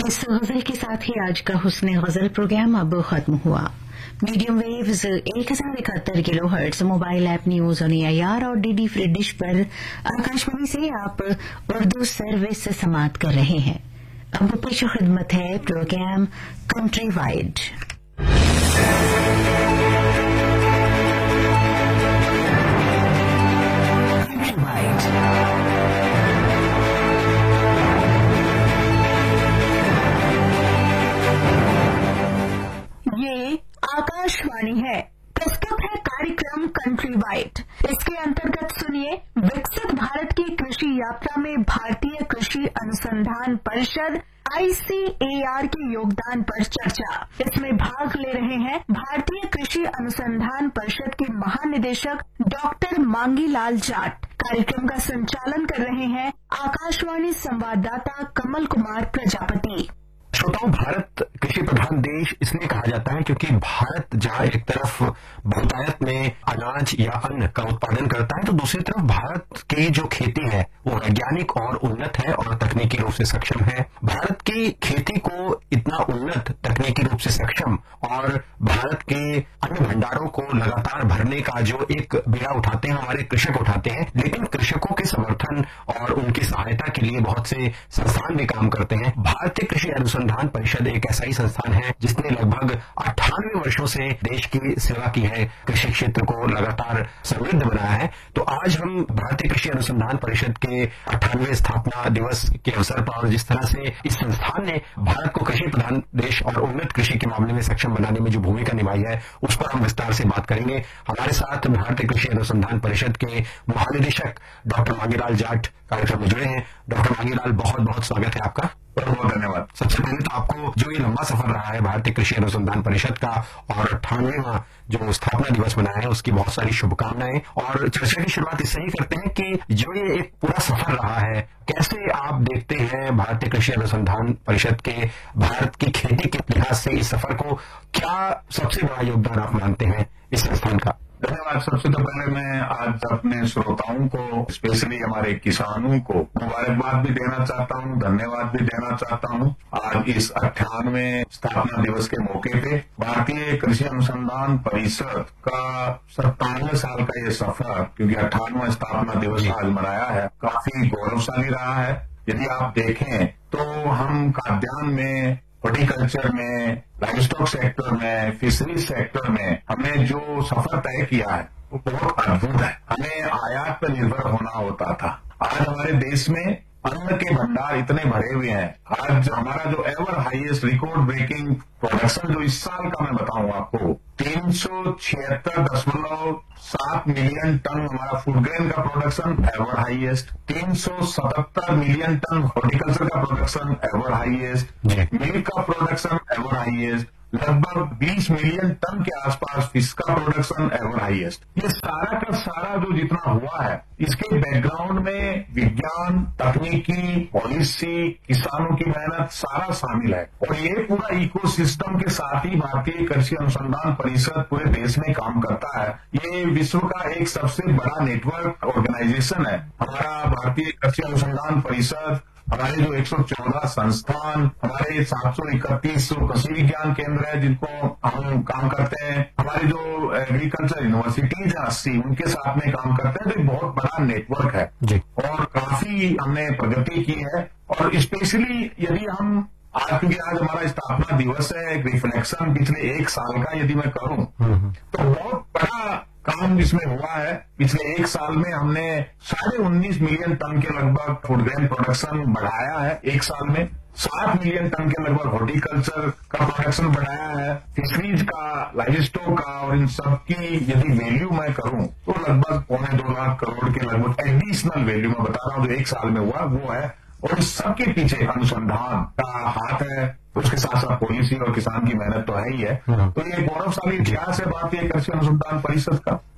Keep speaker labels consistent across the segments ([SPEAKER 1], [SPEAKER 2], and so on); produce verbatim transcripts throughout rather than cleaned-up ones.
[SPEAKER 1] इस गजल के साथ ही आज का हुस्ने गजल प्रोग्राम अब खत्म हुआ। मीडियम वेव्स एक हजार इकहत्तर kilo hertz, mobile app news on AIR और डीडी फ्री डिश पर आकाशवाणी से आप उर्दू सर्विस समाप्त कर रहे हैं। अब पेश खिदमत है programme country wide. Country wide
[SPEAKER 2] ये आकाशवाणी है। प्रस्तुत है कार्यक्रम कंट्री वाइड। इसके अंतर्गत सुनिए विकसित भारत की कृषि यात्रा में भारतीय कृषि अनुसंधान परिषद आईसीएआर के योगदान पर चर्चा। इसमें भाग ले रहे हैं भारतीय कृषि अनुसंधान परिषद के महानिदेशक डॉक्टर मांगीलाल जाट। कार्यक्रम का संचालन कर रहे हैं आकाशवाणी संवाददाता कमल कुमार प्रजापति।
[SPEAKER 3] श्रोताओं, भारत कृषि प्रधान देश इसलिए कहा जाता है क्योंकि भारत जहां एक तरफ बहुतायत में अनाज या अन्न का उत्पादन करता है, तो दूसरी तरफ भारत की जो खेती है वो वैज्ञानिक और उन्नत है और तकनीकी रूप से सक्षम है। भारत की खेती को इतना उन्नत, तकनीकी रूप से सक्षम और भारत के अन्न भंडारों को लगातार भरने का जो एक बीड़ा उठाते हैं हमारे कृषक उठाते हैं, लेकिन कृषकों के समर्थन और उनकी सहायता के लिए बहुत से संस्थान भी काम करते हैं। भारतीय कृषि अनुसंधान परिषद एक ऐसा ही संस्थान है जिसने लगभग अट्ठानवे वर्षों से देश की सेवा की है, कृषि क्षेत्र को लगातार समृद्ध बनाया है। तो आज हम भारतीय कृषि अनुसंधान परिषद के अट्ठानवे स्थापना दिवस के अवसर पर और जिस तरह से इस संस्थान ने भारत को कृषि प्रधान देश और उन्नत कृषि के मामले में सक्षम बनाने में जो भूमिका निभाई है उस पर हम विस्तार से बात करेंगे। हमारे साथ भारतीय कृषि अनुसंधान परिषद के महानिदेशक डॉक्टर मांगीलाल जाट कार्यक्रम में जुड़े हैं। डॉक्टर मांगीलाल, बहुत बहुत स्वागत है आपका।
[SPEAKER 4] बहुत बहुत धन्यवाद।
[SPEAKER 3] सबसे पहले तो आपको जो ये लंबा सफर रहा है भारतीय कृषि अनुसंधान परिषद का और अट्ठानवेवां जो स्थापना दिवस मनाया है उसकी बहुत सारी शुभकामनाएं। और चर्चा की शुरुआत इससे ही करते हैं कि जो ये एक पूरा सफर रहा है, कैसे आप देखते हैं भारतीय कृषि अनुसंधान परिषद के भारत की खेती के लिहाज से इस सफर को, क्या सबसे बड़ा योगदान आप मानते हैं इस संस्थान का?
[SPEAKER 4] धन्यवाद। सबसे तो पहले मैं आज अपने श्रोताओं को, स्पेशली हमारे किसानों को मुबारकबाद भी देना चाहता हूँ, धन्यवाद भी देना चाहता हूँ। आज इस अट्ठानवे स्थापना दिवस के मौके पे भारतीय कृषि अनुसंधान परिषद का सत्तानवे साल का ये सफर, क्योंकि अट्ठानवा स्थापना दिवस आज मनाया है, काफी गौरवशाली रहा है। यदि आप देखें तो हम खाद्यान्न में, हॉर्टिकल्चर में, लाइव स्टॉक सेक्टर में, फिशरी सेक्टर में हमने जो सफर तय किया है वो बहुत अद्भुत है। हमें आयात पर निर्भर होना होता था। आज हमारे देश में अन्न के भंडार इतने भरे हुए हैं। आज हमारा जो ever highest record breaking production जो इस साल का मैं बताऊं आपको, तीन सौ छिहत्तर दशमलव सात मिलियन टन हमारा फूड ग्रेन का प्रोडक्शन एवर हाईएस्ट, तीन सौ सतहत्तर मिलियन टन हॉर्टिकल्चर का प्रोडक्शन एवर हाईएस्ट, मिल्क का प्रोडक्शन एवर हाईएस्ट, लगभग बीस मिलियन टन के आसपास फिश का प्रोडक्शन एवर हाईएस्ट। ये सारा का सारा जो जितना हुआ है, इसके बैकग्राउंड में विज्ञान, तकनीकी, पॉलिसी, किसानों की मेहनत सारा शामिल है। और ये पूरा इकोसिस्टम के साथ ही भारतीय कृषि अनुसंधान परिषद पूरे देश में काम करता है। ये विश्व का एक सबसे बड़ा नेटवर्क ऑर्गेनाइजेशन है। हमारा भारतीय कृषि अनुसंधान परिषद, हमारे जो एक सौ चौदह संस्थान, हमारे सात सौ इकतीस कृषि विज्ञान केंद्र है जिनको हम काम करते हैं, हमारे जो एग्रीकल्चर यूनिवर्सिटीज है अस्सी, उनके साथ में काम करते हैं। तो एक बहुत बड़ा नेटवर्क है जी। और काफी हमने प्रगति की है। और स्पेशली यदि हम आज, क्योंकि आज हमारा स्थापना दिवस है, एक रिफ्लेक्शन पिछले एक साल का यदि मैं करूं तो बहुत बड़ा काम इसमें हुआ है। पिछले एक साल में हमने साढ़े उन्नीस मिलियन टन के लगभग फूड ग्रेन प्रोडक्शन बढ़ाया है। एक साल में सात मिलियन टन के लगभग हॉर्टिकल्चर का प्रोडक्शन बढ़ाया है। फिशरीज का, लाइव स्टॉक का, और इन सब की यदि वैल्यू मैं करूं तो लगभग पौने दो लाख करोड़ के लगभग एडिशनल वैल्यू मैं बता रहा हूं जो एक साल में हुआ वो है। और इस सबके पीछे अनुसंधान का हाथ है, उसके साथ साथ पॉलिसी और किसान की मेहनत तो है ही है। तो ये गौरवशाली इतिहास है भारतीय कृषि अनुसंधान परिषद का।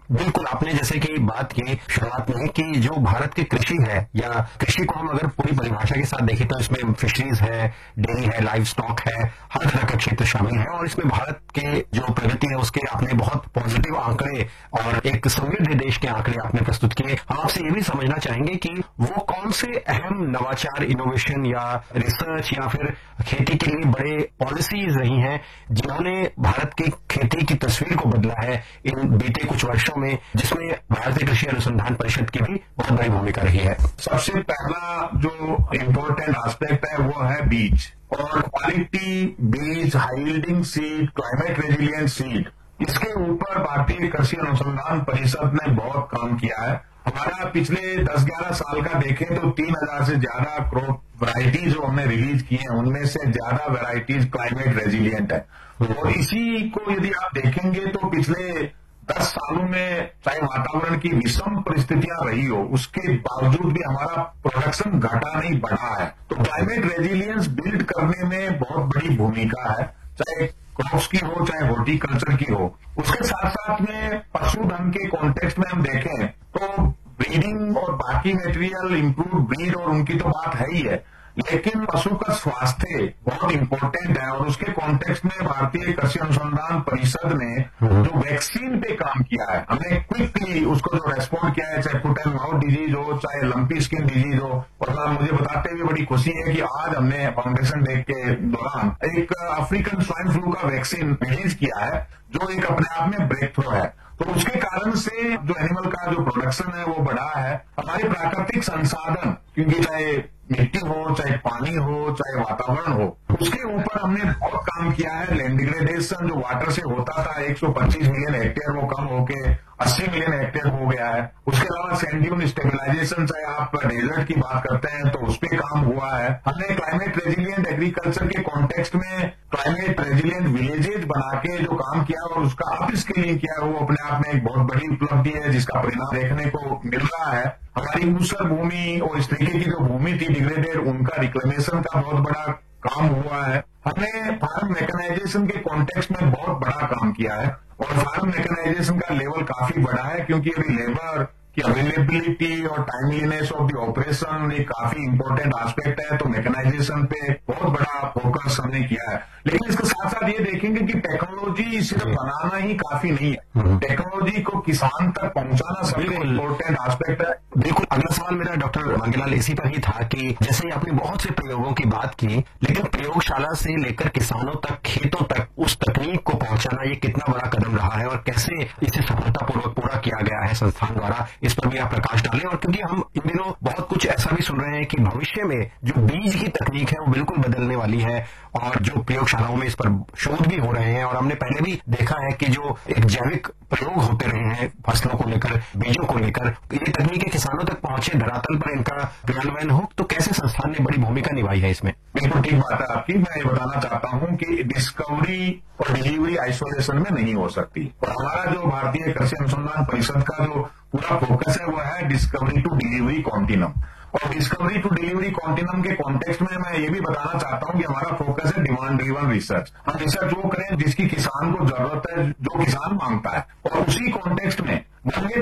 [SPEAKER 3] बिल्कुल, आपने जैसे कि बात की शुरुआत में कि जो भारत की कृषि है या कृषि को हम अगर पूरी परिभाषा के साथ देखें तो इसमें फिशरीज है, डेयरी है, लाइव स्टॉक है, हर तरह का क्षेत्र शामिल है और इसमें भारत के जो प्रगति है उसके आपने बहुत पॉजिटिव आंकड़े और एक समृद्ध देश के आंकड़े आपने प्रस्तुत किए। हम आपसे ये भी समझना चाहेंगे कि वो कौन से अहम नवाचार, इनोवेशन या रिसर्च या फिर खेती के लिए बड़े पॉलिसीज रही हैं जिन्होंने भारत की खेती की तस्वीर को बदला है इन बीते कुछ वर्षों में, जिसमें भारतीय कृषि अनुसंधान परिषद की भी बहुत बड़ी भूमिका रही है।
[SPEAKER 4] सबसे पहला जो इम्पोर्टेंट एस्पेक्ट है वो है बीज और क्वालिटी बीज, high yielding seed, climate resilient seed. इसके ऊपर भारतीय कृषि अनुसंधान परिषद ने बहुत काम किया है। हमारा पिछले दस ग्यारह साल का देखें तो तीन हजार से ज्यादा क्रॉप वैरायटीज जो हमने रिलीज की हैं उनमें से ज्यादा वैरायटीज क्लाइमेट रेजिलिएंट है और इसी को यदि आप देखेंगे तो पिछले दस सालों में चाहे वातावरण की विषम परिस्थितियां रही हो उसके बावजूद भी हमारा प्रोडक्शन घटा नहीं बढ़ा है। तो क्लाइमेट रेजिलियंस बिल्ड करने में बहुत बड़ी भूमिका है, चाहे क्रॉप्स की हो चाहे हॉर्टिकल्चर की हो। उसके साथ साथ में पशुधन के कॉन्टेक्स्ट में हम देखें तो ब्रीडिंग और बाकी मटेरियल, इम्प्रूव ब्रीड और उनकी तो बात है ही है, लेकिन पशु का स्वास्थ्य बहुत इंपॉर्टेंट है और उसके कॉन्टेक्स्ट में भारतीय कृषि अनुसंधान परिषद ने जो वैक्सीन पे काम किया है, हमने क्विकली उसको जो रेस्पॉन्ड किया है, चाहे फुट एंड माउथ डिजीज हो चाहे लंपी स्किन डिजीज हो। और मुझे बताते हुए बड़ी खुशी है कि आज हमने फाउंडेशन डे के दौरान एक अफ्रीकन स्वाइन फ्लू का वैक्सीन रिलीज किया है जो एक अपने आप में ब्रेक थ्रू है। तो उसके कारण से जो एनिमल का जो प्रोडक्शन है वो बढ़ा है। हमारे प्राकृतिक संसाधन, क्योंकि चाहे मिट्टी हो चाहे पानी हो चाहे वातावरण हो, उसके ऊपर हमने बहुत काम किया है। लैंड डिग्रेडेशन जो वाटर से होता था एक सौ पच्चीस मिलियन हेक्टेयर वो कम होके अस्सी मिलियन हेक्टेयर हो गया है। उसके अलावा सैंड ड्यून स्टेबिलाईजेशन, चाहे आप डेजर्ट की बात करते हैं तो उस पर काम हुआ है। हमने क्लाइमेट रेजिलिएंट एग्रीकल्चर के कॉन्टेक्स्ट में क्लाइमेट रेजिलिएंट विलेजेज बना के जो काम किया और उसका अप स्केलिंग किया वो अपने आप में एक बहुत बड़ी उपलब्धि है जिसका परिणाम देखने को मिल रहा है। हमारी ऊसर भूमि और इस तरीके की जो भूमि थी डिग्रेडेड, उनका रिक्लेमेशन का बहुत बड़ा काम हुआ है। हमने फार्म मैकेनाइजेशन के कॉन्टेक्स्ट में बहुत बड़ा काम किया है और फार्म मैकेनाइजेशन का लेवल काफी बढ़ा है क्योंकि अभी लेबर की अवेलेबिलिटी और टाइमलीनेस ऑफ द ऑपरेशन एक काफी इंपॉर्टेंट एस्पेक्ट है। तो मैकेनाइजेशन पे बहुत बड़ा फोकस हमने किया है। लेकिन इसके साथ साथ ये देखेंगे कि टेक्नोलॉजी सिर्फ बनाना ही काफी नहीं है, टेक्नोलॉजी को किसान तक पहुंचाना सबसे इम्पोर्टेंट एस्पेक्ट है।
[SPEAKER 3] बिल्कुल, अगला सवाल मेरा डॉक्टर मांगेलाल इसी पर ही था कि जैसे आपने बहुत से प्रयोगों की बात की, लेकिन प्रयोगशाला से लेकर किसानों तक, खेतों तक उस तकनीक को पहुंचाना ये कितना बड़ा कदम रहा है और कैसे इसे सफलतापूर्वक पूरा किया गया है संस्थान द्वारा, इस पर भी आप प्रकाश डालें। और क्योंकि हम इन दिनों बहुत कुछ ऐसा भी सुन रहे हैं कि भविष्य में जो बीज की तकनीक है वो बिल्कुल बदलने वाली है और जो प्रयोगशालाओं में इस पर शोध भी हो रहे हैं और हमने पहले भी देखा है कि जो एक जैविक प्रयोग होते रहे हैं फसलों को लेकर, बीजों को लेकर, ये तकनीकें किसानों तक पहुंचे, धरातल पर इनका क्रियान्वयन हो, तो कैसे संस्थान ने बड़ी भूमिका निभाई है इसमें?
[SPEAKER 4] बिल्कुल ठीक बात है आपकी। मैं ये बताना चाहता हूं कि डिस्कवरी और डिलीवरी आइसोलेशन में नहीं हो सकती और हमारा जो भारतीय कृषि अनुसंधान परिषद का जो पूरा फोकस है वो है डिस्कवरी टू डिलीवरी कॉन्टिनम। और डिस्कवरी टू डिलीवरी कॉन्टिनम के कॉन्टेक्स्ट में मैं ये भी बताना चाहता हूं कि हमारा फोकस है डिमांड ड्रिवन रिसर्च। हम रिसर्च वो करें जिसकी किसान को जरूरत है, जो किसान मांगता है, और उसी कॉन्टेक्स्ट में